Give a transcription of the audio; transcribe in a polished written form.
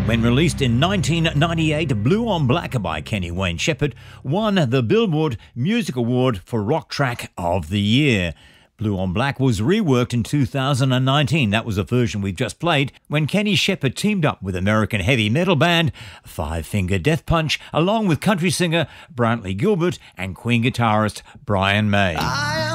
When released in 1998, Blue on Black by Kenny Wayne Shepherd won the Billboard Music Award for Rock Track of the Year. Blue on Black was reworked in 2019, that was a version we've just played, when Kenny Shepherd teamed up with American heavy metal band Five Finger Death Punch, along with country singer Brantley Gilbert and Queen guitarist Brian May.